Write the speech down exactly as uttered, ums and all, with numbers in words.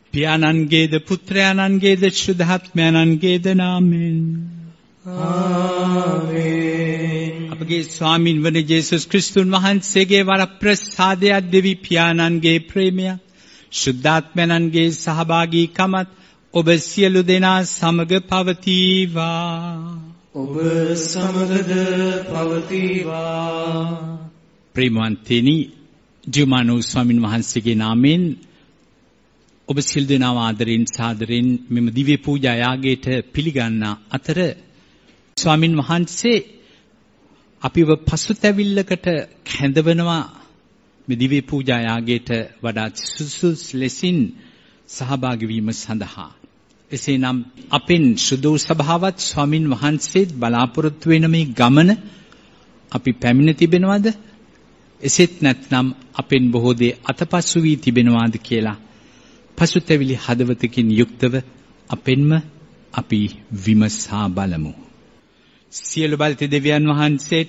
පියාණන්ගේද පුත්‍රයාණන්ගේද ශුද්ධාත්මයන්ගේද නාමයෙන් ආමේන්. අපගේ ස්වාමින් වන ජේසුස් ක්‍රිස්තුන් වහන්සේගේ වරප්‍රසාදයක් දෙවි පියාණන්ගේ ප්‍රේමය ශුද්ධාත්මයන්ගේ සහභාගීකමත් ඔබ සියලු දෙනා සමග පවතිවා. ඔබ සමගද පවතිවා. ප්‍රේමවන්තනි, ජීවමානව ස්වාමින් වහන්සේගේ නාමයෙන් ඔබ සියලු දෙනාම ආදරෙන් සාදරෙන් මෙම දිව්‍ය පූජා යාගයට පිළිගන්න අතර ස්වාමින් වහන්සේ අපිව පසුතැවිල්ලකට කැඳවනවා මේ දිව්‍ය පූජා යාගයට වඩා සුසුස් ලෙසින් සහභාගී වීම සඳහා. එසේනම් අපෙන් සුදු සභාවත් ස්වාමින් වහන්සේත් බලාපොරොත්තු වෙන මේ ගමන අපි පැමිණ තිබෙනවද? එසේත් නැත්නම් අපෙන් බොහෝ දේ අතපසු වී තිබෙනවාද කියලා පසුතැවිලි හදවතකින් යුක්තව අපෙන්ම අපි විමසා බලමු. සියලු බලති දෙවියන් වහන්සේට